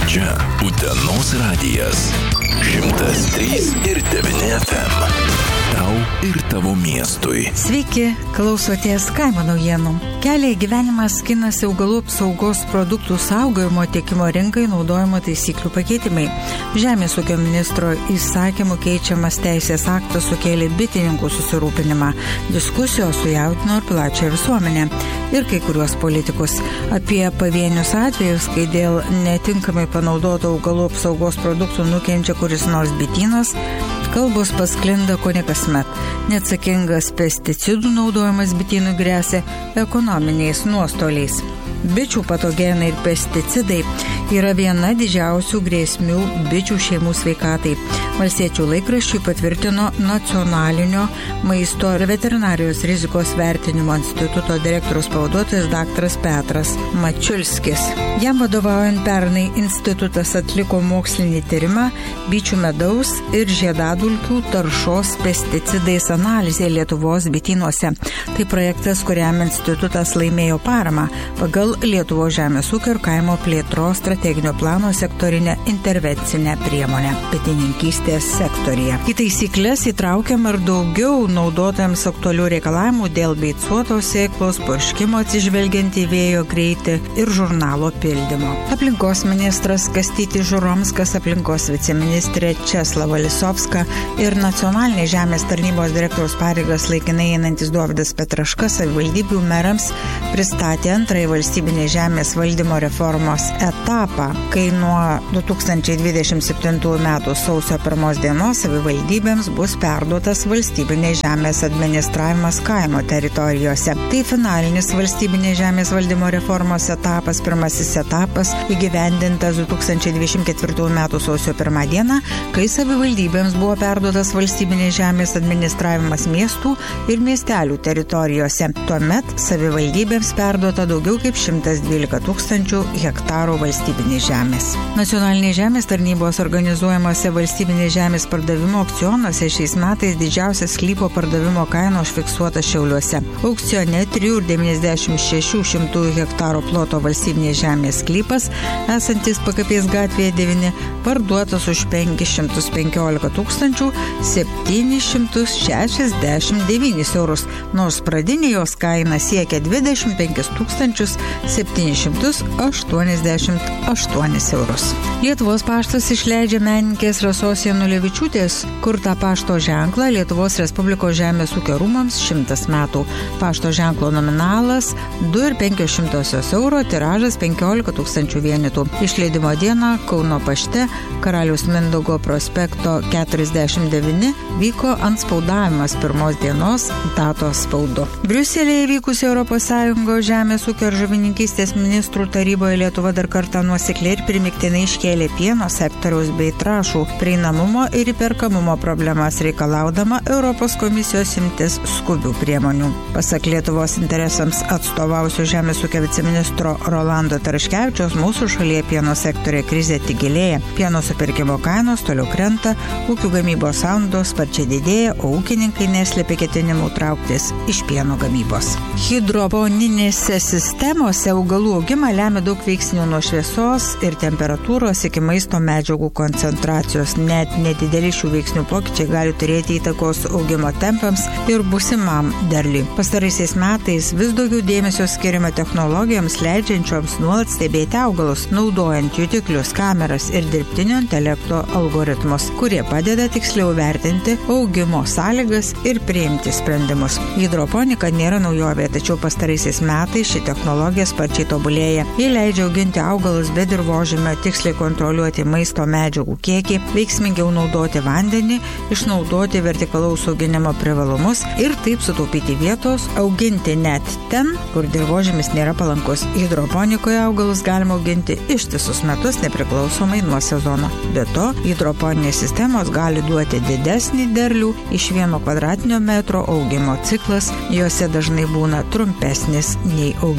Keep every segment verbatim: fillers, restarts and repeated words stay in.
Čia Utenos radijas. šimtas trys ir devyni F M. Tau ir tavo miestui. Sveiki, klausotės kaimo naujienų. Kelią į gyvenimą skinasi augalų apsaugos produktų saugojimo tiekimo rinkai naudojimo taisyklių pakeitimai. Žemės ūkio ministro įsakymų keičiamas teisės aktas sukėlė bitininkų susirūpinimą. Diskusijos sujaudino ir plačią visuomenę ir kai kuriuos politikus. Apie pavienius atvejus, kai dėl netinkamai panaudoto augalų apsaugos produktų nukenčia kuris nors bitynas, kalbos pasklinda kone kasmet. Neatsakingas pesticidų naudojimas bitynui gresia ekonominiais nuostoliais. Bičių patogenai ir pesticidai yra viena didžiausių grėsmių bičių šeimų sveikatai. Valstiečių laikraščiui patvirtino Nacionalinio maisto ir veterinarijos rizikos vertinimo instituto direktoriaus pavaduotojas daktaras Petras Mačiulskis. Jam vadovaujant pernai institutas atliko mokslinį tyrimą bičių medaus ir žiedadulkių taršos pesticidais analizė Lietuvos bitynuose. Tai projektas, kuriam institutas laimėjo paramą pagal Lietuvos žemės ūkio ir kaimo plėtros strateginio plano sektorinę intervencinę priemonę bitininkystės sektorija. Į taisyklės įtraukiama ir daugiau naudotojams aktualių reikalavimų dėl beicuotos sėklos, purškimo atsižvelgiant į vėjo greitį ir žurnalo pildymo. Aplinkos ministras Kastytis Žuromskas, aplinkos viceministrė Česlava Lisovska ir nacionalinės žemės tarnybos direktoriaus pareigas laikinai einantis Dovydas Petraška savivaldybių merams pristatė antrąjį valstybinės žemės valdymo reformos etapą, kai nuo du tūkstančiai dvidešimt septintųjų metų sausio pirmos dienos savivaldybėms bus perduotas valstybinės žemės administravimas kaimo teritorijose. Tai finalinis valstybinės žemės valdymo reformos etapas, pirmasis etapas įgyvendintas du tūkstančiai dvidešimt ketvirtųjų metų sausio pirmą dieną, kai savivaldybėms buvo perduotas valstybinės žemės administravimas miestų ir miestelių teritorijose. Tuomet savivaldybėms perduota daugiau kaip šimtas dvylika tūkstančių hektarų valstybinės žemės. Nacionalinės žemės tarnybos organizuojamose valstybinės žemės pardavimo aukcionuose šiais metais didžiausias sklypo pardavimo kaina užfiksuota Šiauliuose. Aukcione trijų ir devyniasdešimt šešių šimtųjų hektarų ploto valstybinės žemės sklypas, esantis Pakapės gatvėje devyni, parduotas už penkis šimtus penkiolika tūkstančių septynis šimtus šešiasdešimt devynis eurus, nors pradinė jos kaina siekia dvidešimt penkis tūkstančius septynis šimtus aštuoniasdešimt aštuonis eurus. Lietuvos paštas išleidžia menininkės Rasos Janulevičiūtės kurtą pašto ženklą Lietuvos Respublikos žemės ūkio rūmams šimtas metų. Pašto ženklo nominalas du ir penkios šimtosios euro, tiražas penkiolika tūkstančių vienetų. Išleidimo dieną Kauno pašte Karaliaus Mindaugo prospekto keturiasdešimt devyni vyko antspaudavimas pirmos dienos datos spaudu. Briuselėje vykusi Europos Sąjungos žemės ūkio ir žuvininkystės ministrų taryboje Lietuva dar kartą nuosekliai ir primiktinai iškėlė pieno sektoriaus bei trąšų prieinamumo ir įperkamumo problemas, reikalaudama Europos komisijos imtis skubių priemonių. Pasak Lietuvos interesams atstovausio žemės ūkio viceministro Rolando Taraškevičiaus, mūsų šalyje pieno sektorė krizė tik gilėja. Pieno supirkimo kainos toliau krenta, ūkių gamybos sąnaudos sparčiai didėja, o ūkininkai neslėpia ketinimų trauktis iš pieno gamybos. Hidroponinėse sistemose augalų augimą lemia daug veiksnių nuo šviesos ir temperatūros iki maisto medžiagų koncentracijos. Net nedideli šių veiksnių pokyčiai gali turėti įtakos augimo tempams ir būsimam derliui. Pastaraisiais metais vis daugiau dėmesio skiriama technologijoms leidžiančioms nuolat stebėti augalus, naudojant jutiklius, kameras ir dirbtinio intelekto algoritmus, kurie padeda tiksliau vertinti augimo sąlygas ir priimti sprendimus. Hidroponika nėra naujovė, tačiau pastaraisiais metais ši technologija sparčiai tobulėja. Jie leidžia auginti augalus be dirvožemio, tiksliai kontroliuoti maisto medžiagų kiekį, veiksmingiau naudoti vandenį, išnaudoti vertikalaus auginimo privalumus ir taip sutaupyti vietos, auginti net ten, kur dirvožemis nėra palankus. Hidroponikoje augalus galima auginti ištisus metus nepriklausomai nuo sezono. Be to, hidroponinės sistemos gali duoti didesnį derlių iš vieno kvadratinio metro augimo ciklas, juose dažnai būna trumpesnis nei auginant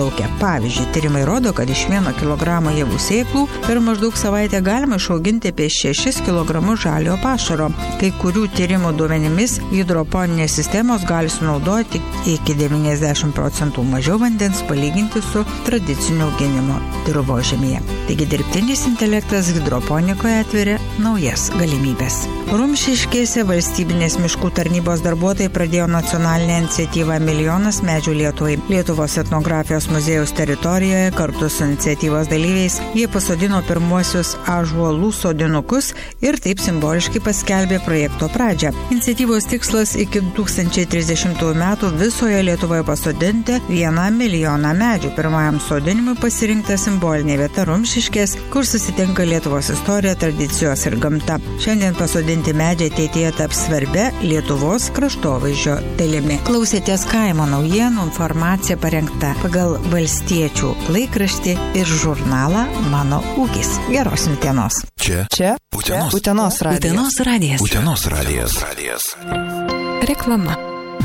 lauke. Pavyzdžiui, tyrimai rodo, kad iš vieno kilogramo javų sėklų per maždaug savaitę galima išauginti apie šešis kilogramus žaliojo pašaro. Kai kurių tyrimų duomenimis hidroponinės sistemos gali sunaudoti iki devyniasdešimt procentų mažiau vandens palyginti su tradiciniu auginimo dirvožemyje. Taigi dirbtinis intelektas hidroponikoje atveria naujas galimybės. Rumšiškėse valstybinės miškų tarnybos darbuotojai pradėjo nacionalinę iniciatyvą Milijonas medžių Lietuvai. Lietuvos etnografijos muziejaus teritorijoje kartu su iniciatyvos dalyviais jie pasodino pirmuosius ąžuolų sodinukus ir taip simboliškai paskelbė projekto pradžią. Iniciatyvos tikslas iki du tūkstančiai trisdešimtųjų metų visoje Lietuvoje pasodinti vieną milijoną medžių. Pirmajam sodinimui pasirinkta simbolinė vieta Rumšiškės, kur susitinka Lietuvos istorija, tradicijos ir gamta. Šiandien pasodinti medžiai ateityje taps svarbia Lietuvos kraštovaizdžio dalimi. Klausėtės kaimo naujienų, informacija parengta pagal Valstiečių laikraštį ir žurnalą Mano ūkis. Geros dienos. Čia. Čia. Utenos. Utenos radijas. Utenos radijas. Utenos radijas. Reklama.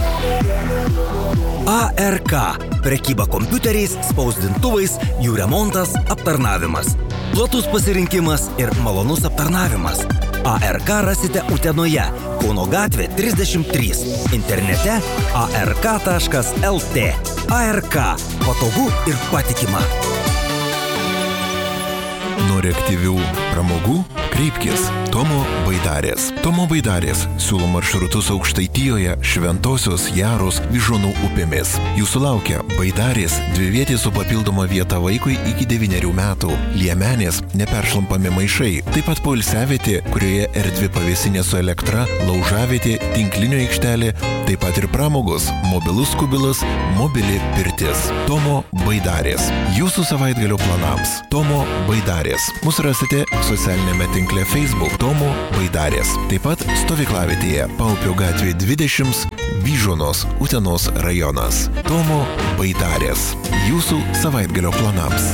A R K. Prekyba kompiuteriais, spausdintuvais, jų remontas, aptarnavimas. Platus pasirinkimas ir malonus aptarnavimas. A R K rasite Utenoje, Kauno gatvė trisdešimt trys. Internete a r k taškas l t. A R K. Patogu ir patikima. Nori aktyvių pramogų? Kreipkis Tomo Baidarės. Tomo Baidarės siūlo maršrutus Aukštaitijoje, Šventosios, Jaros, Vyžuonų upėmis. Jūsų laukia Baidarės dvivietė su papildoma vieta vaikui iki devynerių metų, Liemenės, neperšlampami maišai, taip pat poilsiavietė, kurioje erdvi pavėsinė su elektra, laužavietė, tinklinio aikštelė, taip pat ir pramogos, mobilus kubilas, mobili pirtis. Tomo Baidarės. Jūsų savaitgalio planams. Tomo Baidarės. Mūsų rasite socialinėme tinkle Facebook Tomo Baidarės. Taip pat stovyklavietėje Paupio gatvė dvidešimt, Vyžuonos, Utenos rajonas. Tomo Baidarės. Jūsų savaitgalio planams.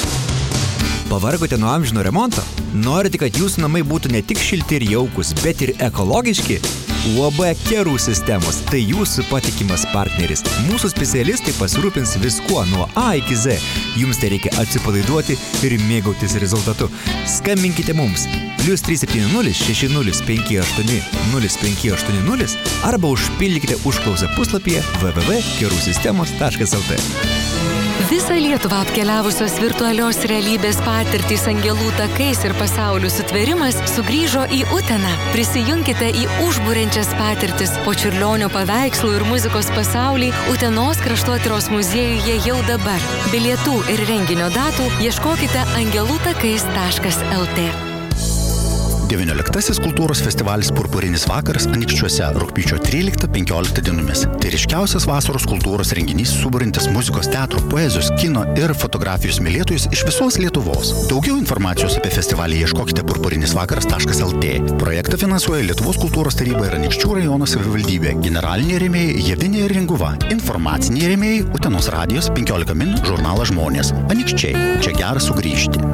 Pavargote nuo amžino remonto? Norite, kad jūsų namai būtų ne tik šilti ir jaukus, bet ir ekologiški? U A B Kerų sistemos – tai jūsų patikimas partneris. Mūsų specialistai pasirūpins viskuo nuo A iki Z. Jums tai reikia atsipalaiduoti ir mėgautis rezultatu. Skambinkite mums plius trys septyni nulis šeši nulis penki aštuoni nulis penki aštuoni nulis arba užpildykite užklausą puslapyje w w w taškas kerų sistemos taškas l t. Visą Lietuvą apkeliavusios virtualios realybės patirtys angelų takais ir pasaulių sutvėrimas sugrįžo į Uteną. Prisijunkite į užburiančias patirtis po Čiurlionio paveikslų ir muzikos pasaulį Utenos kraštotyros muziejuje jau dabar. Bilietų ir renginio datų ieškokite angelų takais taškas l t. devynioliktasis kultūros festivalis Purpurinis vakaras Anykščiuose rugpjūčio tryliktą penkioliktą dienomis. Tai ryškiausias vasaros kultūros renginys suburintis muzikos, teatro, poezijos, kino ir fotografijos mylėtojus iš visos Lietuvos. Daugiau informacijos apie festivalį ieškokite purpurinis vakaras taškas l t. Projektą finansuoja Lietuvos kultūros taryba ir Anykščių rajono savivaldybė. Generaliniai rėmėjai Javinė ir Ringuva. Informaciniai rėmėjai Utenos radijos, penkiolika min, žurnalas Žmonės. Anykščiai. Čia gera sugrįžti.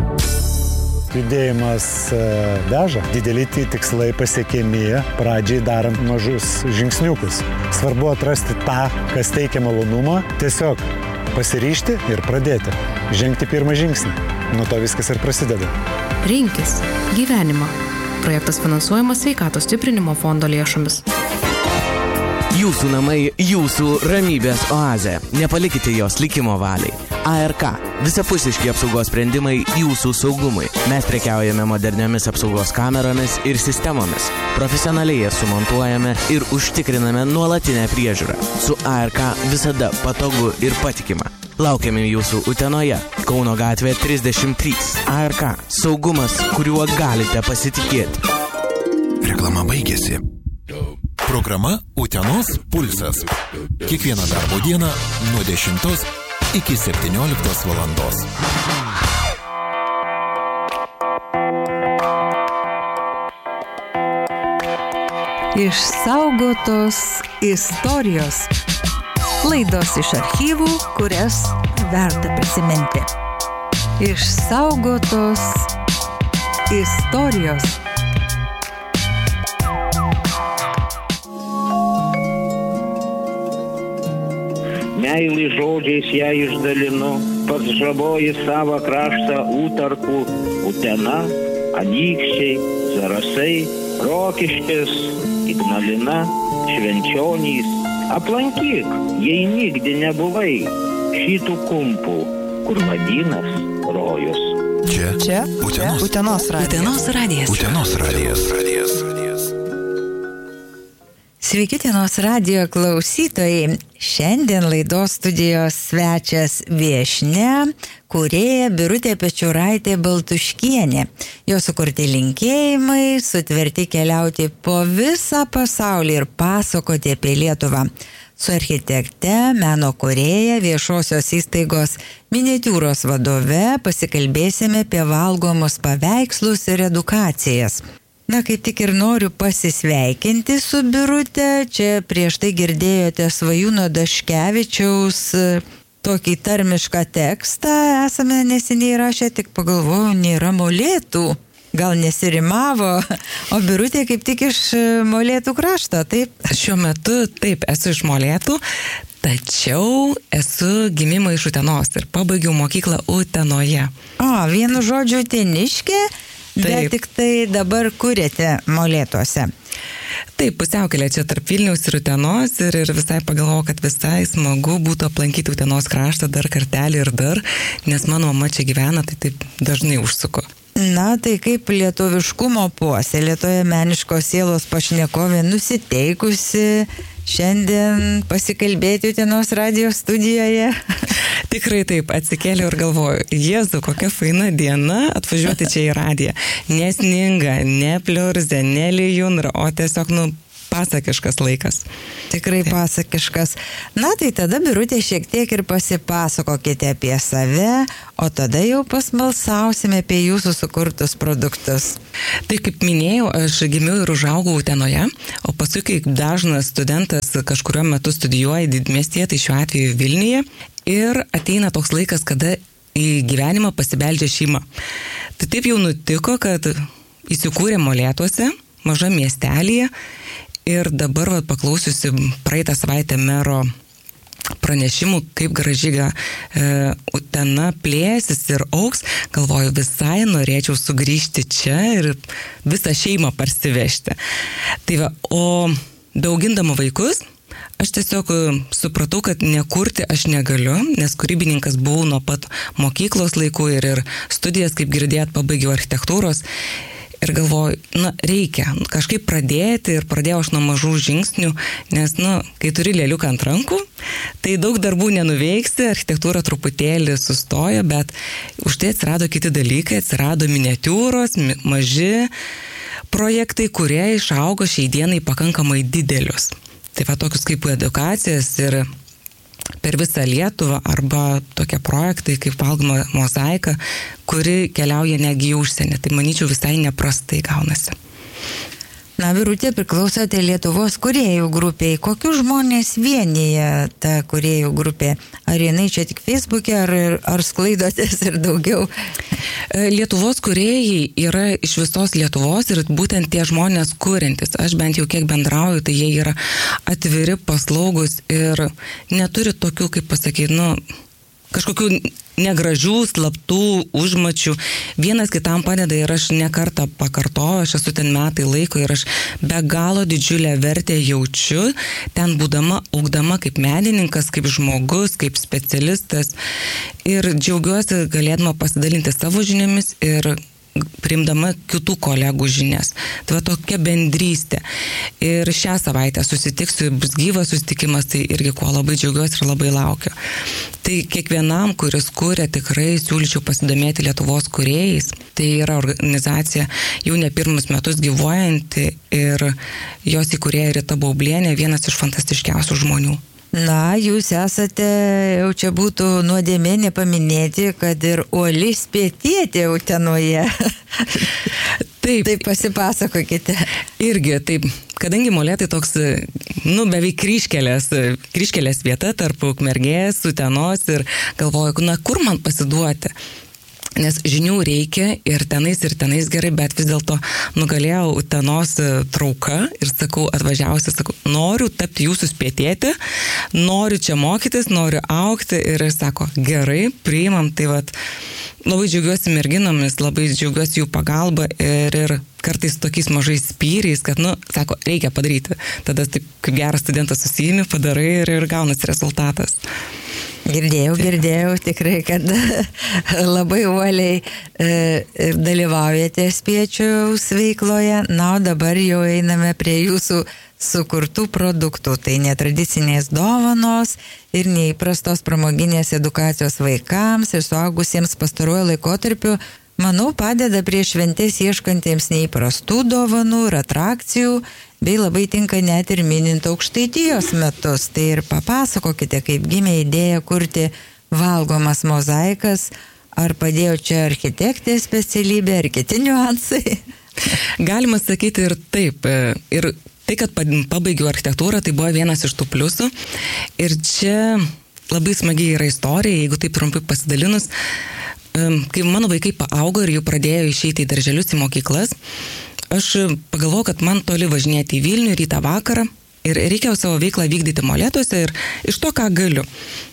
Judėjimas veža, dideli tikslai pasiekiami, pradžiai darant mažus žingsniukus. Svarbu atrasti tą, kas teikia malonumą, tiesiog pasiryžti ir pradėti. Žengti pirmą žingsnį. Nuo to viskas ir prasideda. Rinkis gyvenimą. Projektas finansuojamas Sveikatos stiprinimo fondo lėšomis. Jūsų namai, jūsų ramybės oazė. Nepalikite jos likimo valiai. A R K. Visapusiški apsaugos sprendimai jūsų saugumui. Mes prekiaujame moderniomis apsaugos kameromis ir sistemomis. Profesionaliai jas sumontuojame ir užtikriname nuolatinę priežiūrą. Su A R K visada patogu ir patikima. Laukiame jūsų Utenoje, Kauno gatvė trisdešimt trys. A R K. Saugumas, kuriuo galite pasitikėti. Reklama baigėsi. Programa Utenos pulsas. Kiekvieną darbo dieną nuo dešimtos iki septynioliktos valandos. Išsaugotos istorijos. Laidos iš archyvų, kurias verta prisiminti. Išsaugotos istorijos. meilį žodžiais ją išdalinu, pats žaboji savo kraštą Utarkų, Utena, Anykščiai, Zarasai, Rokiškis, Ignalina, Švenčionys. Aplankyk, jei nigdy nebuvai, šitų kumpų, kur vadinas rojus. Čia, Čia Utenos, Utenos radijas. Utenos radijas. Utenos radijas. Sveiki, Utenos radijo klausytojai. Šiandien laidos studijos svečias viešnia, kūrėja Birutė Pečiūraitė Baltuškienė. Jo sukurti linkėjimai, sutverti keliauti po visą pasaulį ir pasakoti apie Lietuvą. Su architekte, meno kūrėja, viešosios įstaigos miniatiūros vadove pasikalbėsime apie valgomus paveikslus ir edukacijas. Na, kaip tik ir noriu pasisveikinti su Birute. Čia prieš tai girdėjote Svajūno Daškevičiaus tokį tarmišką tekstą. Esame neseniai rašę, tik pagalvojau, nėra Molėtų. Gal nesirimavo, o Birutė kaip tik iš Molėtų krašto, taip? Šiuo metu taip, esu iš Molėtų, tačiau esu gimimo iš Utenos ir pabaigiau mokyklą Utenoje. O, vienu žodžiu uteniškė, bet tik tai dabar kuriate Molėtuose. Taip, pusiaukelė čia tarp Vilniaus ir Utenos ir, ir visai pagalvojau, kad visai smagu būtų aplankyti Utenos kraštą dar kartelį ir dar, nes mano mama čia gyvena, tai taip dažnai užsuku. Na, tai kaip lietuviškumo puoselėtoja meniškos sielos pašnekovė nusiteikusi šiandien pasikalbėti Utenos radijo studijoje? Tikrai taip, atsikėliau ir galvoju, Jėzu, kokia faina diena atvažiuoti čia į radiją. Nesninga, ne pliurzė, ne lijundra, o tiesiog, nu, pasakiškas laikas. Tikrai pasakiškas. Na, tai tada, Birutė, šiek tiek ir pasipasakokite apie save, o tada jau pasmalsausime apie jūsų sukurtus produktus. Tai kaip minėjau, aš gimiau ir užaugau Utenoje, o paskui, kaip dažnas studentas kažkurio metu studijuoja didmiestyje, tai šiuo atveju Vilniuje, ir ateina toks laikas, kada į gyvenimą pasibeldžia šeima. Tai taip jau nutiko, kad įsikūrė Molėtuose, mažam miestelėje. Ir dabar vat, paklausiusi praeitą savaitę mero pranešimų, kaip gražiai e, Utena plėsis ir auks, galvoju, visai norėčiau sugrįžti čia ir visą šeimą parsivežti. Tai va, o daugindama vaikus, aš tiesiog supratau, kad nekurti aš negaliu, nes kūrybininkas buvau nuo pat mokyklos laikų ir, ir studijas, kaip girdėjot, pabaigiau architektūros. Ir galvoju, na, reikia kažkaip pradėti ir pradėjau aš nuo mažų žingsnių, nes, nu, kai turi lėliuką ant rankų, tai daug darbų nenuveiksi, architektūra truputėlį sustojo, bet už tai atsirado kiti dalykai, atsirado miniatiūros, maži projektai, kurie išaugo šiai dienai pakankamai didelius. Tai va tokius kaip edukacijas ir per visą Lietuvą arba tokie projektai kaip valgoma mozaika, kuri keliauja negi į užsienį. Tai manyčiau visai neprastai gaunasi. Na, Birutė, priklausote Lietuvos kūrėjų grupiai. Kokius žmonės vienyje ta kūrėjų grupė? Ar jinai čia tik Facebook'e, ar, ar sklaidotės ir daugiau? Lietuvos kūrėjai yra iš visos Lietuvos ir būtent tie žmonės kuriantis. Aš bent jau kiek bendrauju, tai jie yra atviri, paslaugus ir neturi tokių, kaip pasakyti, nu, kažkokių negražių, slaptų užmačių. Vienas kitam padeda ir aš nekartą pakartoju, aš esu ten metai laiko ir aš be galo didžiulę vertę jaučiu, ten būdama, augdama kaip menininkas, kaip žmogus, kaip specialistas ir džiaugiuosi galėdama pasidalinti savo žiniomis ir priimdama kitų kolegų žinias. Tai va tokia bendrystė. Ir šią savaitę susitiksiu, bus gyvas susitikimas, tai irgi kuo labai džiaugiuosi ir labai laukiu. Tai kiekvienam, kuris kuria, tikrai siūlyčiau pasidomėti Lietuvos kūrėjais. Tai yra organizacija jau ne pirmus metus gyvuojanti ir jos įkūrėja Rita Baublienė, vienas iš fantastiškiausių žmonių. Na, jūs esate, jau čia būtų nuodėmė nepaminėti, kad ir uoli spietietė Utenoje. Taip. Taip pasipasakokite. Irgi, taip, kadangi Molėtai toks, nu, beveik kryžkelės, kryžkelės vieta tarp Ukmergės, Utenos ir galvoju, na, kur man pasiduoti? Nes žinių reikia ir tenais, ir tenais gerai, bet vis dėlto nugalėjau Utenos trauką ir sakau, atvažiavusi, sakau, noriu tapti jūsų spėtėti, noriu čia mokytis, noriu augti ir jis sako, gerai, priimam, tai vat, labai džiaugiuosi merginomis, labai džiaugiuosi jų pagalba ir, ir kartais tokiais mažais spyriais, kad, nu, sako, reikia padaryti. Tada taip, kaip geras studentas susijimi, padarai ir, ir gaunasi rezultatas. Girdėjau, girdėjau tikrai, kad labai uoliai e, dalyvaujate spiečiaus veikloje. Na, o dabar jau einame prie jūsų sukurtų produktų. Tai netradicinės dovanos ir neįprastos pramoginės edukacijos vaikams ir suaugusiems pastaruoju laikotarpiu, manau, padeda prie šventės ieškantiems neįprastų dovanų ir atrakcijų, bei labai tinka net ir minint Aukštaitijos metus. Tai ir papasakokite, kaip gimė idėja kurti valgomas mozaikas, ar padėjo čia architektė specialybė, ar kiti niuansai? Galima sakyti ir taip. Ir tai, kad pabaigiau architektūrą, tai buvo vienas iš tų pliusų. Ir čia labai smagiai yra istorija, jeigu taip trumpai pasidalinus. Kai mano vaikai paaugo ir jau pradėjo išeiti į darželius, į mokyklas, aš pagalvojau, kad man toli važinėti į Vilnių rytą vakarą ir reikėjo savo veiklą vykdyti Molėtuose ir iš to, ką galiu.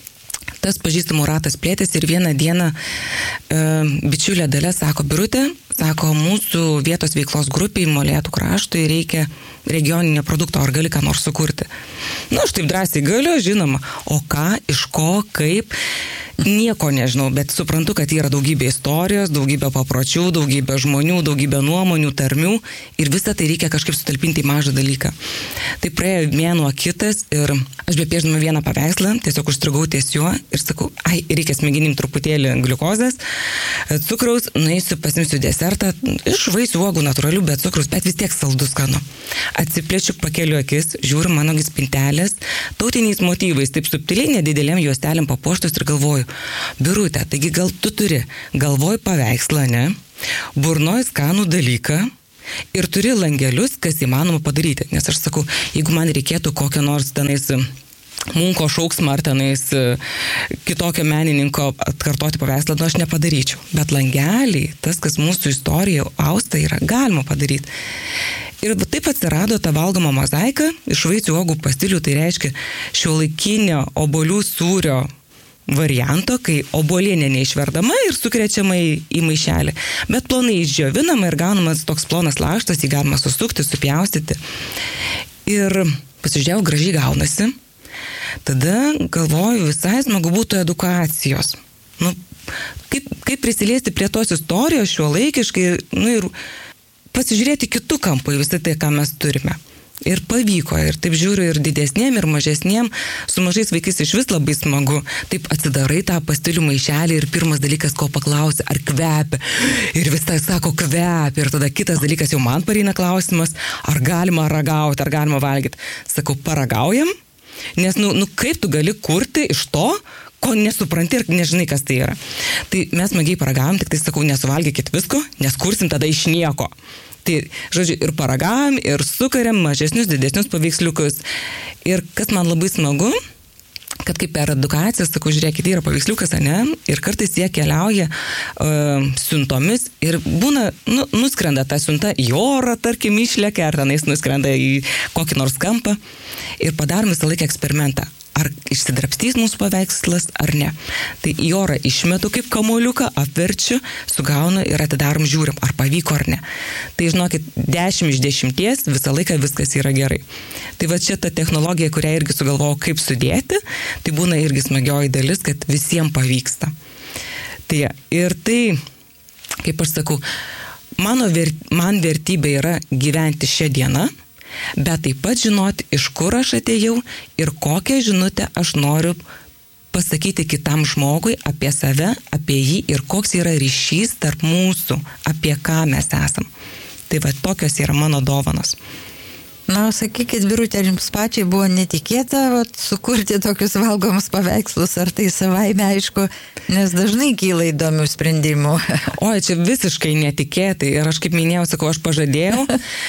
Tas pažįstamų ratas plėtėsi ir vieną dieną e, bičiulė Dalia sako, Birutė, sako, mūsų vietos veiklos grupiai Molėtų kraštui reikia regioninio produkto, ar gali ką nors sukurti. Na, aš taip drąsiai galiu, žinoma, o ką, iš ko, kaip, nieko nežinau, bet suprantu, kad yra daugybė istorijos, daugybė papročių, daugybė žmonių, daugybė nuomonių, tarmių ir visą tai reikia kažkaip sutalpinti į mažą dalyką. Tai praėjo mėnuo kitas ir aš bepiešdama vieną paveikslą, tiesiog užstrigau ties juo ir sakau, ai, reikia smegenim truputėlį gliukozės, cukraus, nueisiu, pasimsiu desertą, iš vaisių uogų natūralių, bet cukraus, bet vis tiek saldus skanu. Atsiplėčiu, pakeliu akis, žiūriu mano spintelės, tautiniais motyvais, taip subtiliai nedidelėm juostelėm papuoštus ir galvoju, Birutė, taigi gal tu turi galvoj paveikslą, ne? Burnoj skanų dalyką ir turi langelius, kas įmanoma padaryti. Nes aš sakau, jeigu man reikėtų kokio nors tenais Munko šauksmą ar tenais kitokio menininko atkartoti paveikslą, nu aš nepadaryčiau. Bet langeliai, tas, kas mūsų istorija austa, yra galima padaryti. Ir taip atsirado ta valgoma mozaika iš vaisių uogų pastilių, tai reiškia šiuolaikinio obuolių sūrio varianto, kai obuolienė neišverdama ir sukrečiama į, į maišelį. Bet plonai išdžiovinama ir gaunamas toks plonas lakštas, jį galima susukti, supjaustyti. Ir pasižiūrėjau, gražiai gaunasi. Tada galvoju, visai smagu būtų edukacijos. Nu, kaip, kaip prisiliesti prie tos istorijos šiuolaikiškai, nu ir pasižiūrėti kitų kampų į visą tai, ką mes turime. Ir pavyko, ir taip žiūriu, ir didesniem, ir mažesniem, su mažais vaikais iš vis labai smagu. Taip atsidarai tą pastilių maišelį ir pirmas dalykas, ko paklausi, ar kvepia. Ir vis tai sako, kvepia. Ir tada kitas dalykas, jau man pareina klausimas, ar galima ragauti, ar galima valgyti. Sakau, paragaujam, nes, nu, nu kaip tu gali kurti iš to, ko nesupranti ir nežinai, kas tai yra. Tai mes smagiai paragavom, tik tai sakau, nesuvalgykit visko, nes kursim tada iš nieko. Tai, žodžiu, ir paragavom, ir sukarėm mažesnius, didesnius paveiksliukus. Ir kas man labai smagu, kad kaip per edukaciją, sakau, žiūrėkit, yra paveiksliukas, ne? Ir kartais jie keliauja uh, siuntomis ir būna, nu, nuskrenda ta siunta į orą, tarkim, išlekia, ar tenais nuskrenda į kokį nors kampą. Ir padarom visą laiką eksperimentą. Ar išsidrapstys mūsų paveikslas, ar ne. Tai į orą išmetu kaip kamuoliuką, apverčiu, sugaunu ir atidarom, žiūrim, ar pavyko ar ne. Tai žinokit, dešimt iš dešimties visą laiką viskas yra gerai. Tai va čia ta technologija, kurią irgi sugalvojau, kaip sudėti, tai būna irgi smagioji dalis, kad visiems pavyksta. Tai ir tai, kaip aš sakau, mano ver, man vertybė yra gyventi šią dieną, bet taip pat žinoti, iš kur aš atėjau ir kokią žinutę aš noriu pasakyti kitam žmogui apie save, apie jį ir koks yra ryšys tarp mūsų, apie ką mes esam. Tai va, tokios yra mano dovanos. Na, sakykit, Birutė, ar jums pačiai buvo netikėta vat, sukurti tokius valgomus paveikslus, ar tai savaime aišku, nes dažnai kyla įdomių sprendimų. O, čia visiškai netikėtai ir aš kaip minėjau, sakau, aš pažadėjau.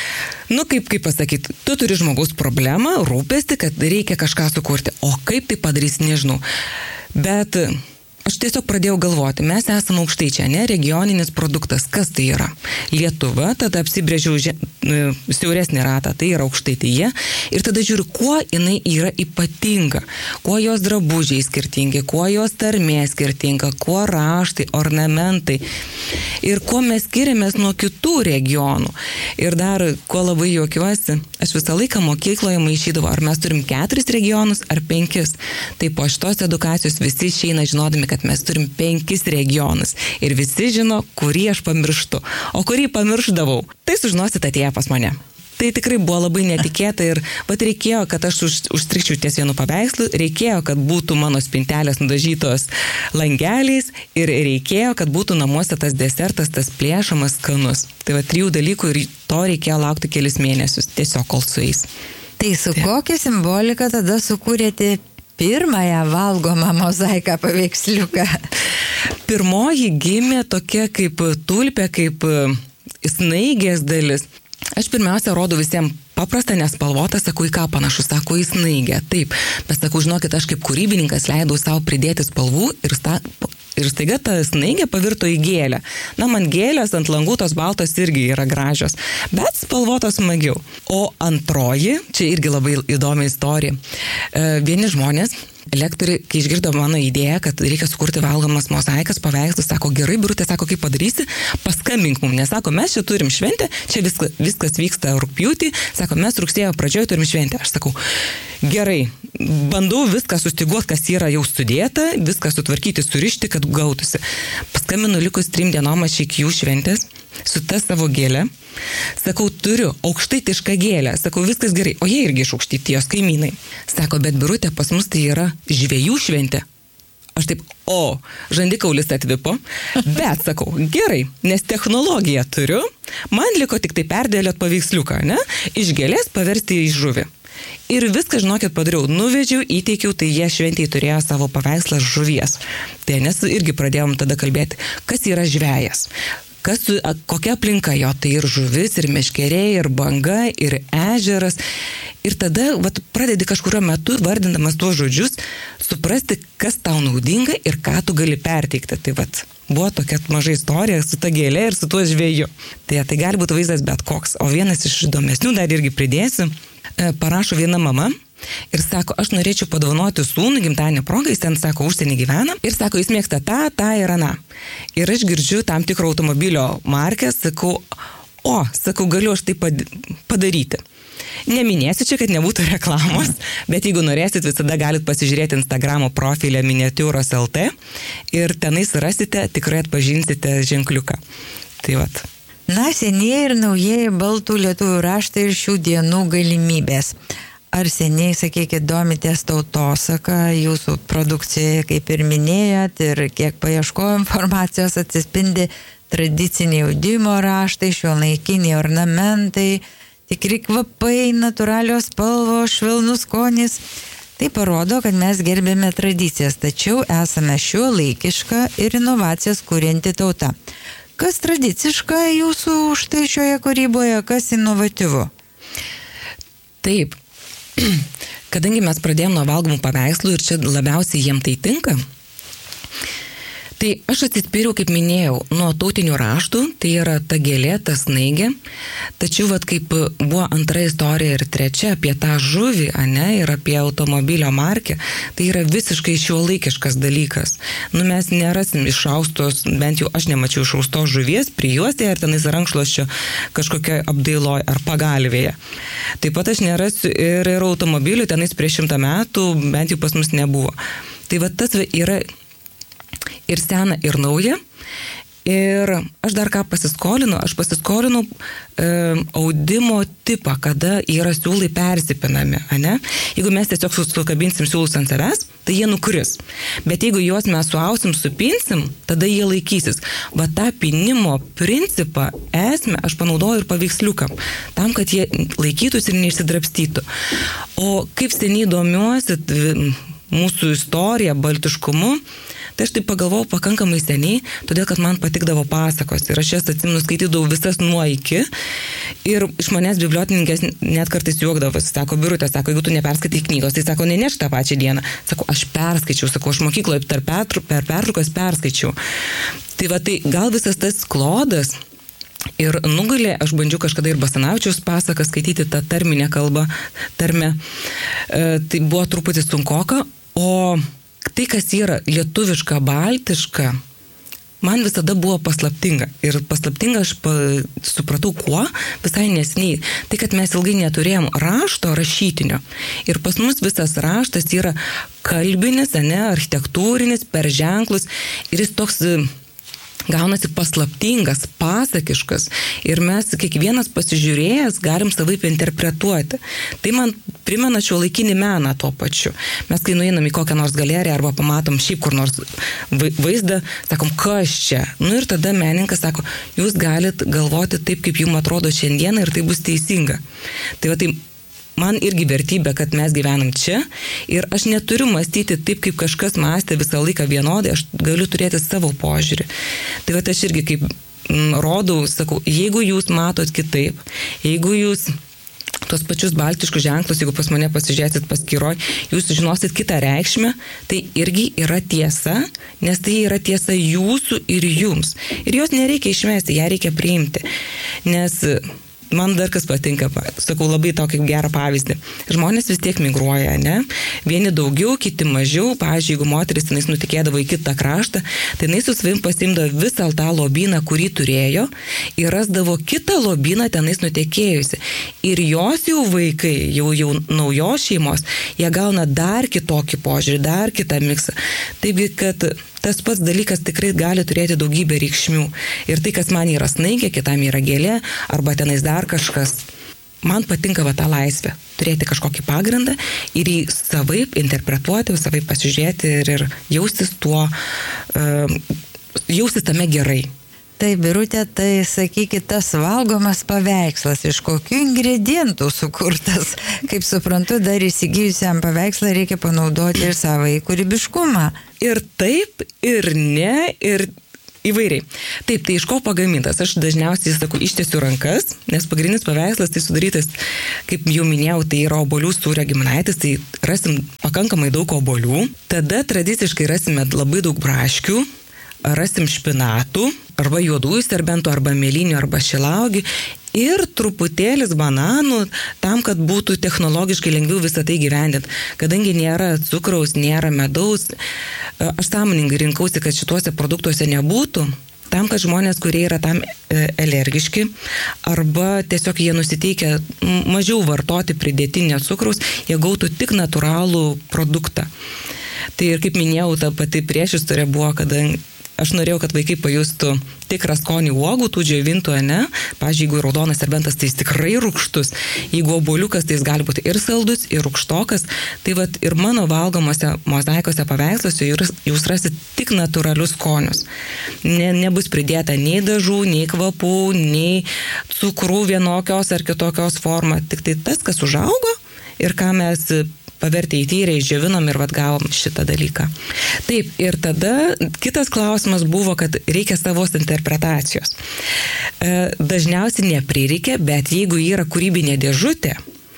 Nu, kaip, kaip pasakyti, tu turi žmogaus problemą, rūpesti, kad reikia kažką sukurti. O kaip tai padarys, nežinau. Bet aš tiesiog pradėjau galvoti, mes esame aukštaičiai, ne, regioninis produktas, kas tai yra? Lietuva, tada apsibrėžiau siauresnį ratą, tai yra aukštaityje, ir tada žiūriu, kuo jinai yra ypatinga, kuo jos drabužiai skirtingi, kuo jos tarmė skirtinga, kuo raštai, ornamentai, ir kuo mes skiriamės nuo kitų regionų. Ir dar, kuo labai juokiuosi, aš visą laiką mokykloje maišydavau, ar mes turim keturis regionus, ar penkis. Tai po šitos edukacijos visi išeina žinodami, kad mes turim penkis regionus ir visi žino, kurį aš pamirštu, o kurį pamiršdavau. Tai sužinosite atėję pas mane. Tai tikrai buvo labai netikėta ir pat reikėjo, kad aš už, užstrikčiau ties vienu paveikslu, reikėjo, kad būtų mano spintelės nudažytos langeliais ir reikėjo, kad būtų namuose tas desertas, tas plėšamas skanus. Tai va trijų dalykų ir to reikėjo laukti kelis mėnesius, tiesiog kol sueis. Tai su kokia simbolika tada sukūrėte pirmąją valgomą mozaiką paveiksliuką? Pirmoji gimė tokia kaip tulpė, kaip snaigės dalis. Aš pirmiausia rodau visiems paprastą, nespalvotą, sakau, į ką panašu, sako, į snaigę. Taip, bet sakau, žinokit, aš kaip kūrybininkas leidau savo pridėti spalvų ir, sta, ir staiga ta snaigė pavirto į gėlę. Na, man gėlės ant langų tos baltos irgi yra gražios, bet spalvotos smagiau. O antroji, čia irgi labai įdomi istorija. E, vieni žmonės, lektoriai, kai išgirdo mano idėją, kad reikia sukurti valgomas mozaikas, paveikslus, sako, gerai, Birutė, sako, kaip padarysi, paskambink mums, nes sako, mes čia turim šventę, čia viskas, viskas vyksta rugpjūtį, sako, mes rugsėjo pradžioje turim šventę. Aš sakau, gerai, bandau viską sustiguoti, kas yra jau sudėta, viską sutvarkyti, surišti, kad gautųsi. Paskambinu likus trim dienom aš iki jų šventės, su ta savo gėlė. Sakau, turiu aukštaitišką gėlę. Sakau, viskas gerai. O jie irgi iš aukštaitijos kaimynai. Sako, bet Birutė, pas mus tai yra žvejų šventė. Aš taip, o, žandikaulis atvipo. Bet, sakau, gerai, nes technologiją turiu. Man liko tik tai perdėliot paveiksliuką, ne? Iš gėlės paversti į žuvį. Ir viską, žinokit, padariau. Nuvežiau, įteikiau, tai jie šventėj turėjo savo paveikslą žuvies. Tai nes irgi pradėjom tada kalbėti, kas yra žvejas. Kas, kokia aplinka jo, tai ir žuvis, ir meškeriai, ir banga, ir ežeras. Ir tada vat, pradedi kažkurio metu, vardindamas tuos žodžius, suprasti, kas tau naudinga ir ką tu gali perteikti. Tai vat, buvo tokia maža istorija su ta gėlė ir su tuo žvėju. Tai, tai gali būti vaizdas bet koks. O vienas iš įdomesnių dar irgi pridėsiu. Parašo viena mama. Ir sako, aš norėčiau padovanoti sūnų gimtadienio progą, jis ten, sako, užsienį gyvena. Ir sako, jis mėgsta tą, tą ir aną. Ir aš girdžiu tam tikrą automobilio markę, sakau, o, sakau, galiu aš tai padaryti. Neminėsiu čia, kad nebūtų reklamos, bet jeigu norėsit, visada galit pasižiūrėti Instagramo profilę miniatiūros L T ir tenais rasite, tikrai atpažinsite ženkliuką. Tai vat. Na, senieji ir naujieji baltų lietuvių raštai ir šių dienų galimybės. Ar seniai, sakykit, domitės tautosaka, jūsų produkcijoje, kaip ir minėjot, ir kiek paieškojo informacijos atsispindi tradiciniai audimo raštai, šiuolaikiniai ornamentai, tikri kvapai, natūralios spalvos, švelnus skonis. Tai parodo, kad mes gerbėme tradicijas, tačiau esame šiuolaikiška ir inovacijas kurianti tauta. Kas tradiciška jūsų štai šioje kūryboje, kas inovatyvu? Taip. Kadangi mes pradėjome nuo valgomų paveikslų ir čia labiausiai jiem tai tinka, tai aš atsispyriau, kaip minėjau, nuo tautinių raštų, tai yra ta gėlė, ta snaigė, tačiau vat kaip buvo antra istorija ir trečia apie tą žuvį, ane, ir apie automobilio markę, tai yra visiškai šiuolaikiškas dalykas. Nu, mes nerasim išaustos, bent jau aš nemačiau išaustos žuvies, prijuostėje ar tenais rankšluosčio kažkokioj apdailoj ar pagalvėje. Taip pat aš nerasiu ir, ir automobilių tenais prieš šimtą metų, bent jau pas mus nebuvo. Tai va tas yra ir sena, ir nauja. Ir aš dar ką pasiskolinu, aš pasiskolinu e, audimo tipą, kada yra siūlai persipinami, ane? Jeigu mes tiesiog sukabinsim siūlus ant savęs, tai jie nukris. Bet jeigu juos mes suausim, supinsim, tada jie laikysis. Va tą pinimo principą, esmę, aš panaudoju ir paveiksliukam, tam, kad jie laikytųsi ir neišsidrapstytų. O kaip seniai domiuosi mūsų istorija, baltiškumu, Tai aš taip pagalvojau pakankamai seniai, todėl kad man patikdavo pasakos ir aš jas atsimenu skaitydavau visas nuo iki ir iš manęs bibliotekininkės net kartais juokdavosi, sako, Birutė, sako, jeigu tu neperskaitai knygos, tai sako, neneš tą pačią dieną. Sako, aš perskaičiau, sako, aš mokykloje per, pertru, per pertraukas perskaičiau. Tai va, tai gal visas tas klodas ir nugalė, aš bandžiau kažkada ir Basanavičiaus pasaką skaityti tą tarminę kalbą, tarmę, e, tai buvo truputį sunkoka, o tai, kas yra lietuviška, baltiška, man visada buvo paslaptinga. Ir paslaptinga aš pa, supratau, kuo visai nesiniai. Tai, kad mes ilgai neturėjom rašto rašytinio. Ir pas mus visas raštas yra kalbinis, ne, architektūrinis, per ženklus. Ir jis toks gaunasi paslaptingas, pasakiškas ir mes kiekvienas pasižiūrėjęs galim savaip interpretuoti. Tai man primena šiuolaikinį meną tuo pačiu. Mes kai nueinam į kokią nors galeriją arba pamatom šiaip kur nors vaizdą, sakom, kas čia? Nu ir tada menininkas sako, jūs galit galvoti taip, kaip jums atrodo šiandieną ir tai bus teisinga. Tai va tai man irgi vertybė, kad mes gyvenam čia ir aš neturiu mąstyti taip, kaip kažkas mąstė visą laiką vienodai, aš galiu turėti savo požiūrį. Tai va aš irgi kaip m, rodau, sakau, jeigu jūs matot kitaip, jeigu jūs tuos pačius baltiškus ženklus, jeigu pas mane pasižiūrėsit paskyroj, jūs žinosit kitą reikšmę, tai irgi yra tiesa, nes tai yra tiesa jūsų ir jums. Ir jos nereikia išmesti, ją reikia priimti. Nes man dar kas patinka, sakau labai tokį gerą pavyzdį. Žmonės vis tiek migruoja, ne? Vieni daugiau, kiti mažiau. Pavyzdžiui, jeigu moteris tenais nutekėdavo į kitą kraštą, tai jinai su savim pasimdavo visą tą lobyną, kurį turėjo ir rasdavo kitą lobyną tenais nutekėjusi. Ir jos jau vaikai, jau, jau naujos šeimos, jie gauna dar kitokį požiūrį, dar kitą miksą. Taigi, kad tas pats dalykas tikrai gali turėti daugybę reikšmių. Ir tai, kas man yra snaigė, kitam yra gėlė, arba tenais dar kažkas. Man patinka va tą laisvę. Turėti kažkokį pagrindą ir jį savaip interpretuoti, savaip pasižiūrėti ir, ir jaustis tuo, uh, jaustis tame gerai. Tai, Birutė, tai sakykit, tas valgomas paveikslas, iš kokių ingredientų sukurtas. Kaip suprantu, dar įsigijusiam paveikslą reikia panaudoti ir savai kūrybiškumą. Ir taip, ir ne, ir įvairiai. Taip, tai iš ko pagamintas? Aš dažniausiai, sakau, ištiesiu rankas, nes pagrindinis paveikslas tai sudarytas, kaip jau minėjau, tai yra obuolių sūrio giminaitis, tai rasim pakankamai daug obuolių. Tada tradiciškai rasime labai daug braškių, rasim špinatų, arba juodųjų serbentų, arba mėlynių, arba šilauogių ir truputėlis bananų tam, kad būtų technologiškai lengviau visą tai gyvendinti. Kadangi nėra cukraus, nėra medaus, aš sąmoningai rinkausi, kad šituose produktuose nebūtų, tam, kad žmonės, kurie yra tam alergiški arba tiesiog jie nusiteikia mažiau vartoti pridėtinio cukraus, jie gautų tik natūralų produktą. Tai ir kaip minėjau, ta pati priešistorė buvo, kada aš norėjau, kad vaikai pajustų tikrą skonį uogų, tų džiovintų, ne? Pavyzdžiui, jeigu raudonas serbentas, tai jis tikrai rūgštus. Jeigu obuoliukas, tai jis gali būti ir saldus, ir rūgštokas. Tai vat ir mano valgomose mozaikose paveiksluose jūs, jūs rasit tik natūralius skonius. Ne, nebus pridėta nei dažų, nei kvapų, nei cukrų vienokios ar kitokios formos. Tik tai tas, kas užaugo ir ką mes pavertė į tyrę, išdžiovinom ir vat gavom šitą dalyką. Taip, ir tada kitas klausimas buvo, kad reikia savos interpretacijos. E, dažniausiai neprireikia, bet jeigu yra kūrybinė dėžutė,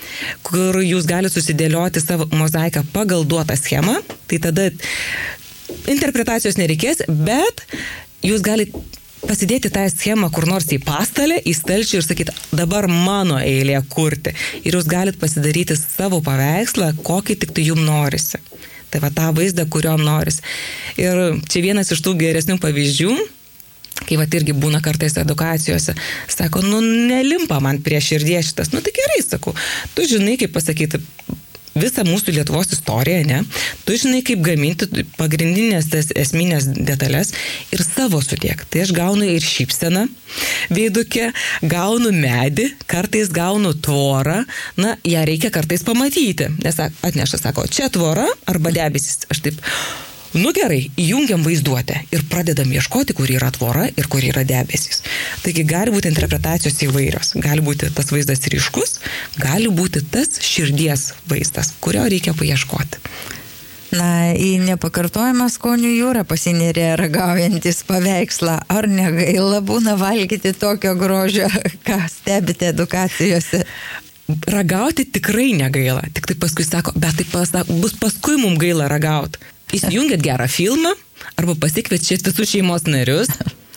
kur jūs galite susidėlioti savo mozaiką pagal duotą schemą, tai tada interpretacijos nereikės, bet jūs galite pasidėti tą schemą kur nors į pastalę, į stalčių ir sakyti, dabar mano eilė kurti. Ir jūs galite pasidaryti savo paveikslą, kokį tik tai jums norisi. Tai va tą vaizdą, kurio norisi. Ir čia vienas iš tų geresnių pavyzdžių, kai va irgi būna kartais edukacijose, sako, nu nelimpa man prie širdies šitas. Nu tai gerai, sakau, tu žinai, kaip pasakyti, visą mūsų Lietuvos istoriją, ne? Tu žinai, kaip gaminti pagrindinės tas esminės detalės ir savo sudėk. Tai aš gaunu ir šypseną veiduke, gaunu medį, kartais gaunu tvorą, na, ją reikia kartais pamatyti, nes atneša, sako, čia tvora arba debesis. Aš taip, nu gerai, įjungiam vaizduotę ir pradedam ieškoti, kur yra tvora ir kur yra debesys. Taigi gali būti interpretacijos įvairios. Gali būti tas vaizdas ryškus, gali būti tas širdies vaizdas, kurio reikia paieškoti. Na, į nepakartojamą skonių jūrą pasinėrė ragaujantis paveikslą. Ar negaila būna valgyti tokio grožio, ką stebite edukacijose? Ragauti tikrai negaila. Tik tai paskui sako, bet tai pasak, bus paskui mums gaila ragauti. Įsijungėt gerą filmą arba pasikviečiat visus šeimos narius.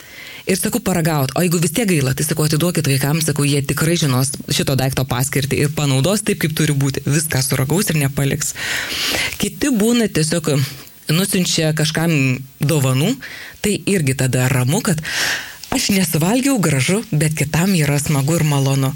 Ir sakau, paragaut, o jeigu vis tiek gaila, tai sakau, atiduokit vaikams, sakau, jie tikrai žinos šito daikto paskirtį ir panaudos taip, kaip turi būti. Viską suragaus ir nepaliks. Kiti būna tiesiog nusiunčia kažkam dovanų, tai irgi tada ramu, kad aš nesuvalgiau gražu, bet kitam yra smagu ir malonu.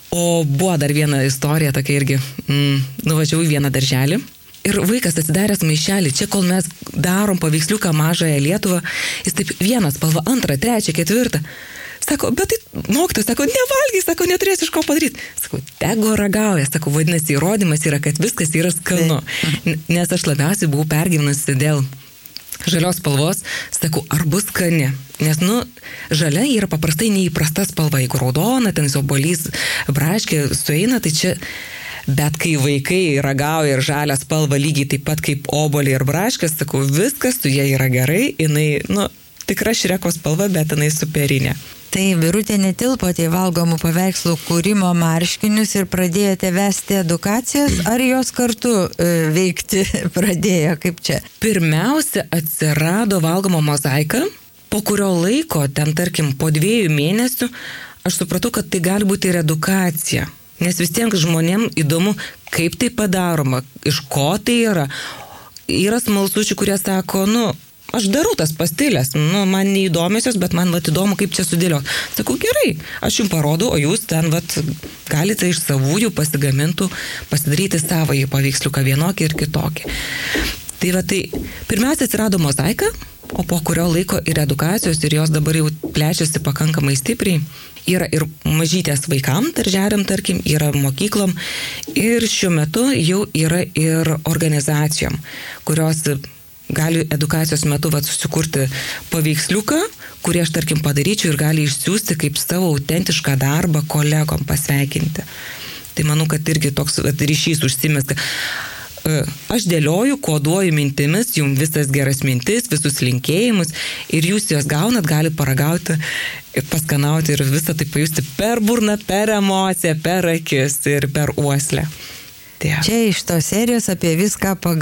O buvo dar viena istorija, tokia irgi, mm, nuvažiavau į vieną darželį. Ir vaikas atsidaręs maišelį, čia kol mes darom paveiksliuką mažąją Lietuvą, jis taip vieną spalvą, antrą, trečią, ketvirtą. Sako, bet tai mokytojas, sako, nevalgy, sako, neturės iš ko padaryti. Sako, tegu ragauja, sako, vadinasi, įrodymas yra, kad viskas yra skanu. Nes aš labiausiai buvau pergyvenusi dėl žalios spalvos, sakau, ar bus skani. Nes, nu, žalia yra paprastai neįprasta spalva, jeigu raudona, ten obuolys braškė sueina, tai čia... Bet kai vaikai ragauja ir žalią spalvą lygiai taip pat kaip obuolį ir braškės, sakau, viskas su jie yra gerai, jinai, nu, tikra šreko spalva, bet jinai superinė. Tai Birutė netilpote į valgomų paveikslų kūrimo marškinius ir pradėjote vesti edukacijas, ar jos kartu e, veikti pradėjo, kaip čia? Pirmiausia, atsirado valgomo mozaika, po kurio laiko, ten tarkim, po dviejų mėnesių, aš supratau, kad tai gali būti ir edukacija. Nes vis tiek žmonėm įdomu, kaip tai padaroma, iš ko tai yra. Yra smalsučių, kurie sako, nu, aš darau tas pastilės, nu, man neįdomiosios, bet man vat įdomu, kaip čia sudėliot. Sakau, gerai, aš jums parodau, o jūs ten vat galite iš savųjų pasigamintų, pasidaryti savąjį paveiksliuką vienokį ir kitokį. Tai va, tai pirmiausia atsirado mozaika, o po kurio laiko ir edukacijos, ir jos dabar jau plečiasi pakankamai stipriai. Yra ir mažytės vaikam, darželiam, tarkim, yra mokyklom ir šiuo metu jau yra ir organizacijom, kurios gali edukacijos metu vat, susikurti paveiksliuką, kurį aš, tarkim, padaryčiau ir gali išsiųsti kaip savo autentišką darbą kolegom pasveikinti. Tai manau, kad irgi toks vat, ryšys užsimezga. Aš dėlioju, koduoju mintimis, jums visas geras mintis, visus linkėjimus ir jūs juos gaunat, gali paragauti ir paskanauti ir visą tai pajusti per burną, per emociją, per akis ir per uoslę. Tai čia iš tos serijos apie viską pagal